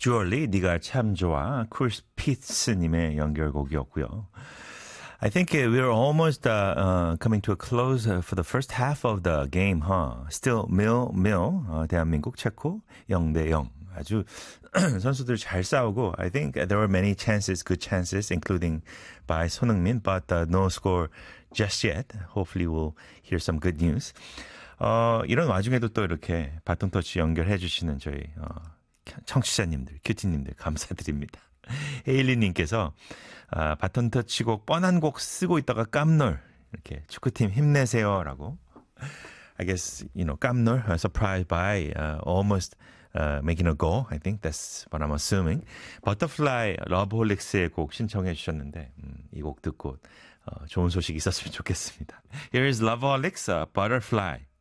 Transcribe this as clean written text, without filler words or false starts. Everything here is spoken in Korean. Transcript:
주얼리 네가 참 좋아 쿨피츠님의 연결곡이었고요. I think we're almost coming to a close for the first half of the game, huh? Still 밀 대한민국 체코 0대0. 아주 선수들 잘 싸우고 I think there were many chances, good chances, including by 손흥민, but no score just yet. Hopefully we'll hear some good news. 이런 와중에도 또 이렇게 바통 터치 연결해 주시는 저희 청취자님들, 큐티님들 감사드립니다. 헤일리님께서 바톤 터치곡 뻔한 곡 쓰고 있다가 깜놀 이렇게 축구팀 힘내세요라고. I guess 깜놀 surprised by almost making a goal. I think that's what I'm assuming. Butterfly 러브홀릭스의 곡 신청해 주셨는데 이 곡 듣고 좋은 소식 있었으면 좋겠습니다. Here is Loveholics Butterfly.